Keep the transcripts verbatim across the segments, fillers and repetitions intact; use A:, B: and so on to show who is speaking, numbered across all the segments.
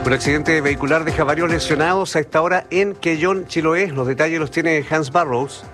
A: Un accidente vehicular deja varios lesionados a esta hora en Quellón, Chiloé. Los detalles los tiene Hans Barrows.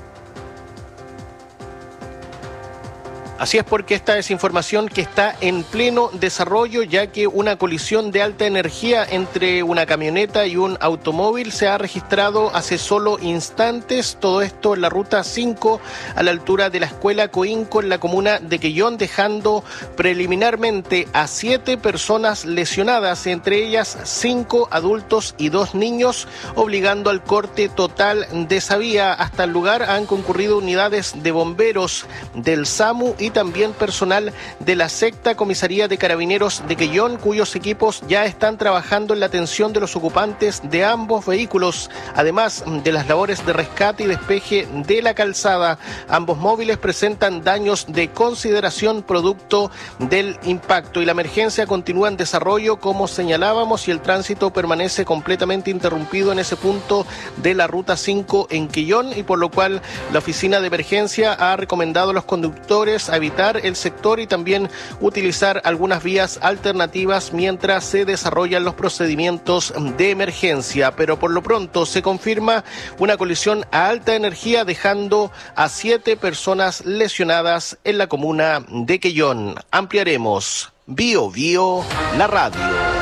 B: Así es, porque esta es información que está en pleno desarrollo, ya que una colisión de alta energía entre una camioneta y un automóvil se ha registrado hace solo instantes. Todo esto en la ruta cinco, a la altura de la escuela Coinco, en la comuna de Quellón, dejando preliminarmente a siete personas lesionadas, entre ellas cinco adultos y dos niños, obligando al corte total de esa vía. Hasta el lugar han concurrido unidades de bomberos del SAMU y también personal de la sexta Comisaría de Carabineros de Quellón, cuyos equipos ya están trabajando en la atención de los ocupantes de ambos vehículos, además de las labores de rescate y despeje de la calzada. Ambos móviles presentan daños de consideración producto del impacto y la emergencia continúa en desarrollo, como señalábamos, y el tránsito permanece completamente interrumpido en ese punto de la ruta cinco en Quellón, y por lo cual la oficina de emergencia ha recomendado a los conductores a evitar el sector y también utilizar algunas vías alternativas mientras se desarrollan los procedimientos de emergencia. Pero por lo pronto se confirma una colisión a alta energía, dejando a siete personas lesionadas en la comuna de Quellón. Ampliaremos. Bio Bio, la radio.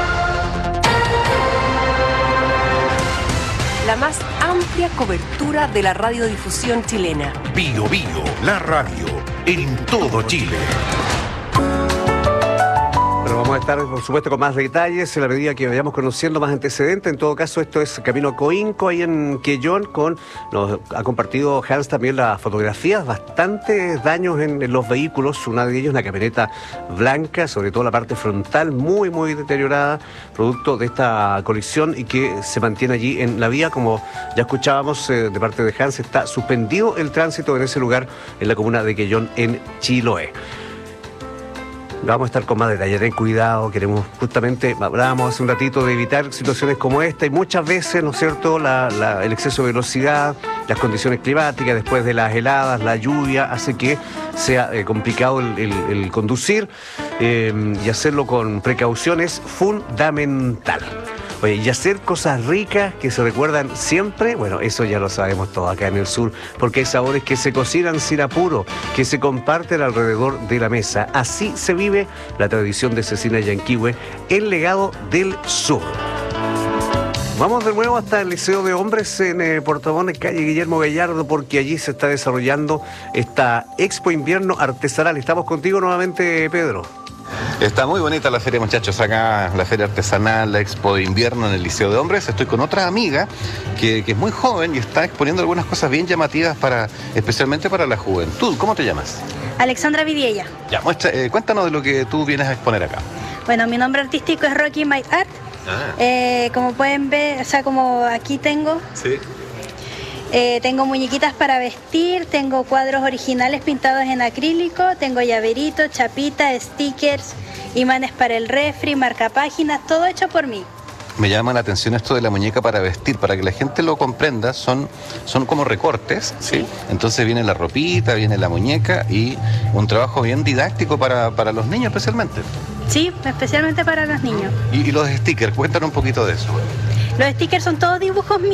C: La más amplia cobertura de la radiodifusión chilena.
D: Bio Bio, la radio, en todo Chile.
A: Pero vamos a estar, por supuesto, con más detalles en la medida que vayamos conociendo más antecedentes. En todo caso, esto es Camino Coinco, ahí en Quellón. Con, nos ha compartido Hans también las fotografías, bastantes daños en, en los vehículos. Una de ellos, una camioneta blanca, sobre todo la parte frontal, muy, muy deteriorada, producto de esta colisión y que se mantiene allí en la vía. Como ya escuchábamos eh, de parte de Hans, está suspendido el tránsito en ese lugar, en la comuna de Quellón, en Chiloé. Vamos a estar con más detalle, ten cuidado, queremos justamente, hablábamos hace un ratito de evitar situaciones como esta y muchas veces, ¿no es cierto?, la, la, el exceso de velocidad, las condiciones climáticas, después de las heladas, la lluvia, hace que sea eh, complicado el, el, el conducir eh, y hacerlo con precaución es fundamental. Oye, y hacer cosas ricas que se recuerdan siempre, bueno, eso ya lo sabemos todos acá en el sur, porque hay sabores que se cocinan sin apuro, que se comparten alrededor de la mesa. Así se vive la tradición de Cecina Yanquihue, el legado del sur. Vamos de nuevo hasta el Liceo de Hombres en eh, Puerto Montt, en calle Guillermo Gallardo, porque allí se está desarrollando esta Expo Invierno Artesanal. Estamos contigo nuevamente, Pedro.
E: Está muy bonita la feria, muchachos, acá la feria artesanal, la Expo de Invierno en el Liceo de Hombres. Estoy con otra amiga que, que es muy joven y está exponiendo algunas cosas bien llamativas, para, especialmente para la juventud. ¿Cómo te llamas?
F: Alexandra Vidiella.
E: Ya, muestra, eh, cuéntanos de lo que tú vienes a exponer acá.
F: Bueno, mi nombre artístico es Rocky My Art. Ah. Eh, como pueden ver, o sea, como aquí tengo...
E: Sí.
F: Eh, tengo muñequitas para vestir, tengo cuadros originales pintados en acrílico, tengo llaveritos, chapitas, stickers, imanes para el refri, marcapáginas, todo hecho por mí.
E: Me llama la atención esto de la muñeca para vestir, para que la gente lo comprenda, son, son como recortes, ¿sí? ¿sí? Entonces viene la ropita, viene la muñeca y un trabajo bien didáctico para, para los niños especialmente.
F: Sí, especialmente para los niños.
E: Y, y los stickers, cuéntanos un poquito de eso.
F: Los stickers son todos dibujos míos.